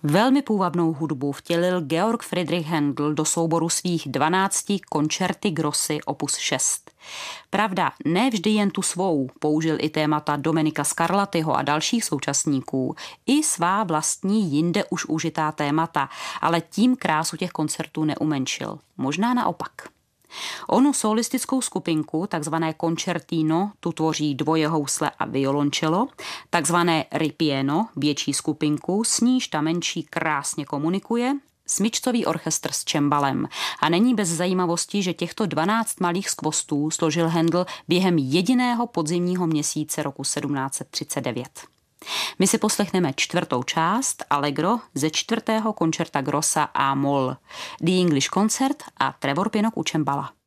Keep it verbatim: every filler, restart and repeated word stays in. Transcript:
Velmi půvabnou hudbu vtělil Georg Friedrich Händel do souboru svých dvanácti Concerti Grossi opus šest. Pravda, ne vždy jen tu svou, použil i témata Domenica Scarlattiho a dalších současníků, i svá vlastní jinde už užitá témata, ale tím krásu těch koncertů neumenšil. Možná naopak. Onu solistickou skupinku, takzvané concertino, tu tvoří dvoje housle a violončelo, takzvané ripieno, větší skupinku, s níž ta menší krásně komunikuje, smyčcový orchestr s čembalem. A není bez zajímavosti, že těchto dvanáct malých skvostů složil Händel během jediného podzimního měsíce roku sedmnáct set třicet devět. My si poslechneme čtvrtou část Allegro ze čtvrtého koncerta grossa A moll, The English Concert a Trevor Pinnock u čembala.